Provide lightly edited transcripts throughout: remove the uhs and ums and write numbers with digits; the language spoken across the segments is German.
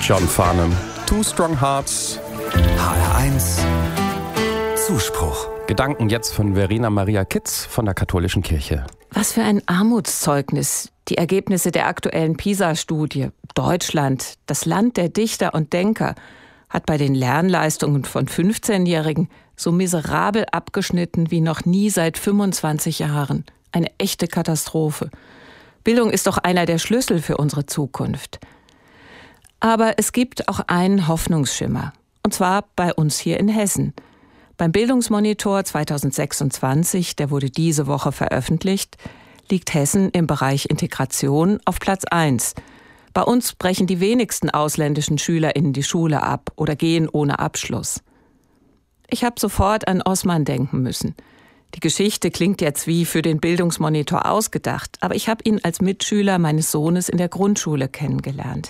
John Farnham, Two Strong Hearts. HR1 Zuspruch. Gedanken jetzt von Verena Maria Kitz von der Katholischen Kirche. Was für ein Armutszeugnis. Die Ergebnisse der aktuellen PISA-Studie. Deutschland, das Land der Dichter und Denker, hat bei den Lernleistungen von 15-Jährigen so miserabel abgeschnitten wie noch nie seit 25 Jahren. Eine echte Katastrophe. Bildung ist doch einer der Schlüssel für unsere Zukunft. Aber es gibt auch einen Hoffnungsschimmer. Und zwar bei uns hier in Hessen. Beim Bildungsmonitor 2026, der wurde diese Woche veröffentlicht, liegt Hessen im Bereich Integration auf Platz 1. Bei uns brechen die wenigsten ausländischen SchülerInnen die Schule ab oder gehen ohne Abschluss. Ich habe sofort an Osman denken müssen. Die Geschichte klingt jetzt wie für den Bildungsmonitor ausgedacht, aber ich habe ihn als Mitschüler meines Sohnes in der Grundschule kennengelernt.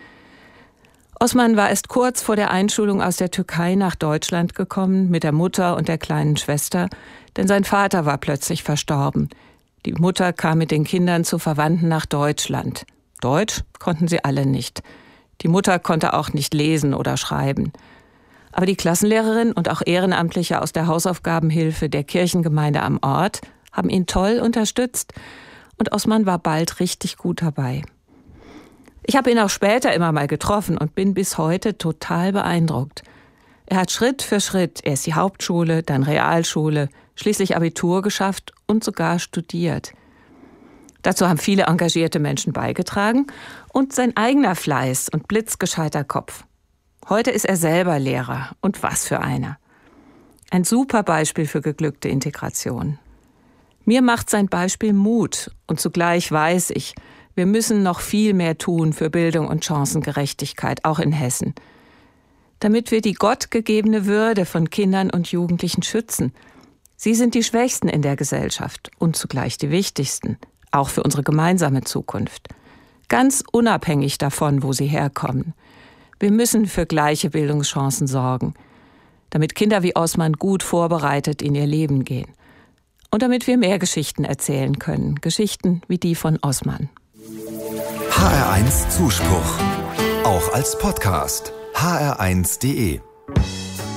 Osman war erst kurz vor der Einschulung aus der Türkei nach Deutschland gekommen, mit der Mutter und der kleinen Schwester, denn sein Vater war plötzlich verstorben. Die Mutter kam mit den Kindern zu Verwandten nach Deutschland. Deutsch konnten sie alle nicht. Die Mutter konnte auch nicht lesen oder schreiben. Aber die Klassenlehrerin und auch Ehrenamtliche aus der Hausaufgabenhilfe der Kirchengemeinde am Ort haben ihn toll unterstützt. Und Osman war bald richtig gut dabei. Ich habe ihn auch später immer mal getroffen und bin bis heute total beeindruckt. Er hat Schritt für Schritt erst die Hauptschule, dann Realschule, schließlich Abitur geschafft und sogar studiert. Dazu haben viele engagierte Menschen beigetragen und sein eigener Fleiß und blitzgescheiter Kopf. Heute ist er selber Lehrer und was für einer. Ein super Beispiel für geglückte Integration. Mir macht sein Beispiel Mut und zugleich weiß ich, wir müssen noch viel mehr tun für Bildung und Chancengerechtigkeit, auch in Hessen. Damit wir die gottgegebene Würde von Kindern und Jugendlichen schützen. Sie sind die Schwächsten in der Gesellschaft und zugleich die wichtigsten, auch für unsere gemeinsame Zukunft. Ganz unabhängig davon, wo sie herkommen. Wir müssen für gleiche Bildungschancen sorgen, damit Kinder wie Osman gut vorbereitet in ihr Leben gehen. Und damit wir mehr Geschichten erzählen können, Geschichten wie die von Osman. HR1 Zuspruch. Auch als Podcast. hr1.de